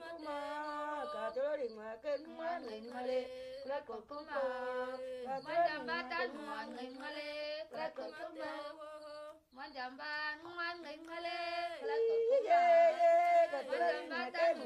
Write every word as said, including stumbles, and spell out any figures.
kuma ka cho đình mà kinh mà nghinh mà lê ra cột kuma ka cho Manjam đình mà batan kinh mà muan ngai male, ra cột krakut kuma kuma. Manjam ban muan ngai